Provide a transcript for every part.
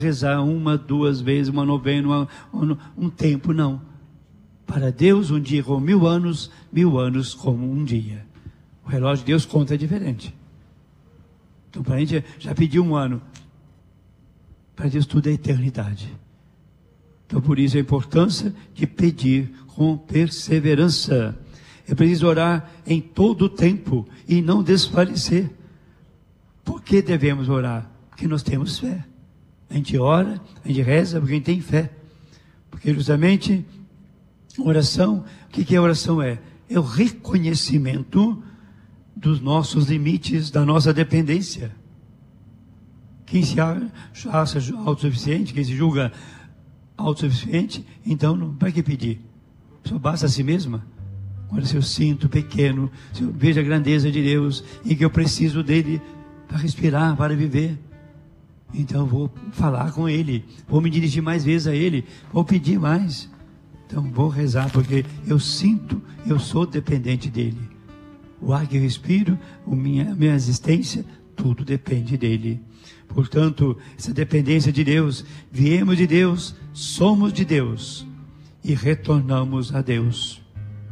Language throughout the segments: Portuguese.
rezar uma, duas vezes, uma novena, um tempo, não. Para Deus, um dia como 1000 anos como um dia. O relógio de Deus conta diferente. Então, para a gente já pediu 1 ano. Para Deus tudo é eternidade. Então, por isso a importância de pedir com perseverança. É preciso orar em todo o tempo e não desfalecer. Por que devemos orar? Porque nós temos fé. A gente ora, a gente reza porque a gente tem fé. Porque justamente oração, o que a oração é? É o reconhecimento dos nossos limites, da nossa dependência. Quem se acha autossuficiente, quem se julga autossuficiente, então não para que pedir? Só basta a si mesma. Agora, se eu sinto pequeno, se eu vejo a grandeza de Deus e que eu preciso dele para respirar, para viver, então vou falar com Ele, vou me dirigir mais vezes a Ele, vou pedir mais. Então vou rezar porque eu sinto, eu sou dependente dEle. O ar que eu respiro, minha existência, tudo depende dEle. Portanto, essa dependência de Deus, viemos de Deus, somos de Deus e retornamos a Deus.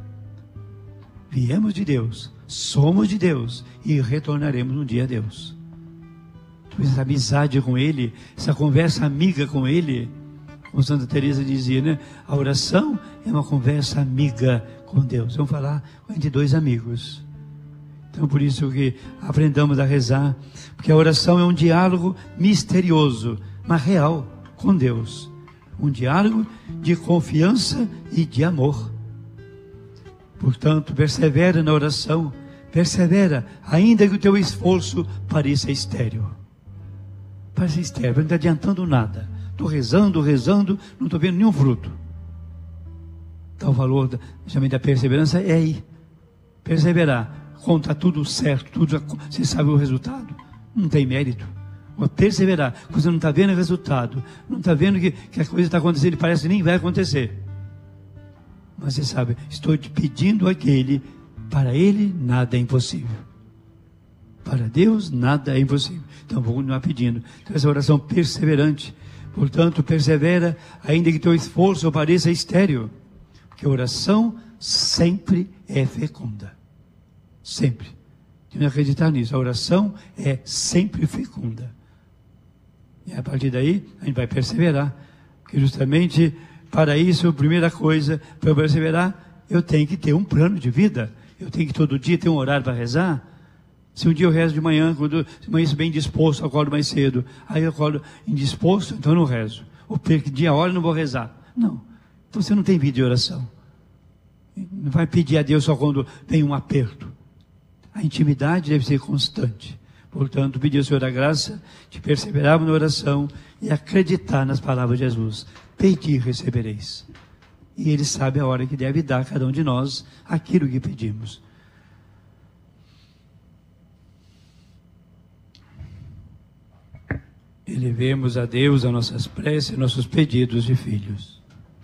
Viemos de Deus, somos de Deus e retornaremos um dia a Deus. Essa amizade com Ele, essa conversa amiga com Ele, como Santa Teresa dizia, né? A oração é uma conversa amiga com Deus. Vamos falar entre dois amigos. Então, por isso que aprendamos a rezar, porque a oração é um diálogo misterioso, mas real, com Deus. Um diálogo de confiança e de amor. Portanto, persevera na oração, persevera, ainda que o teu esforço pareça estéril. Parece estéril, não está adiantando nada. Estou rezando, não estou vendo nenhum fruto. Então o valor da perseverança é aí. Perseverar. Quando está tudo certo, você sabe o resultado, não tem mérito. Mas perseverar, quando você não está vendo o resultado, não está vendo que a coisa está acontecendo e parece que nem vai acontecer. Mas você sabe, estou te pedindo aquele, para Ele nada é impossível. Para Deus nada é impossível. Então vou continuar pedindo. Então essa oração perseverante. Portanto, persevera, ainda que teu esforço pareça estéril. Porque a oração sempre é fecunda. Sempre. Tem que acreditar nisso. A oração é sempre fecunda. E a partir daí, a gente vai perseverar. Porque justamente para isso, a primeira coisa, para eu perseverar, eu tenho que ter um plano de vida. Eu tenho que todo dia ter um horário para rezar. Se um dia eu rezo de manhã, quando eu amanheço bem disposto, eu acordo mais cedo. Aí eu acordo indisposto, então eu não rezo. Ou perco dia a hora e não vou rezar. Não. Então você não tem vida de oração. Não vai pedir a Deus só quando vem um aperto. A intimidade deve ser constante. Portanto, pedir ao Senhor a graça de perseverarmos na oração e acreditar nas palavras de Jesus. Pedi e recebereis. E Ele sabe a hora que deve dar a cada um de nós aquilo que pedimos. Elevemos a Deus as nossas preces, nossos pedidos de filhos.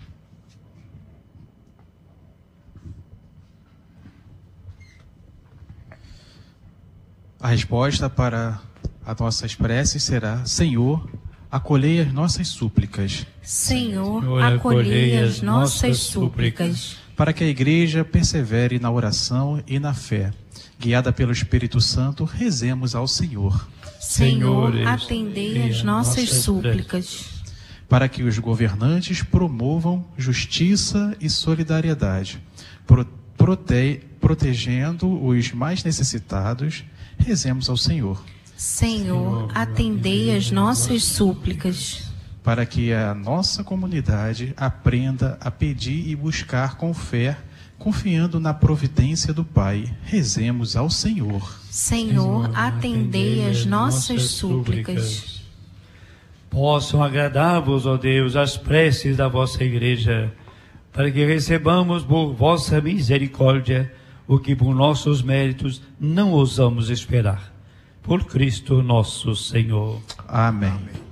A resposta para as nossas preces será: Senhor, acolhei as nossas súplicas. Senhor, acolhei as nossas súplicas. Para que a Igreja persevere na oração e na fé. Guiada pelo Espírito Santo, rezemos ao Senhor. Senhor, atendei as nossas súplicas. Para que os governantes promovam justiça e solidariedade, protegendo os mais necessitados, rezemos ao Senhor. Senhor, atendei as nossas súplicas. Para que a nossa comunidade aprenda a pedir e buscar com fé, confiando na providência do Pai, rezemos ao Senhor. Senhor, atendei as nossas súplicas. Possam agradar-vos, ó Deus, as preces da vossa Igreja, para que recebamos por vossa misericórdia o que por nossos méritos não ousamos esperar. Por Cristo nosso Senhor. Amém.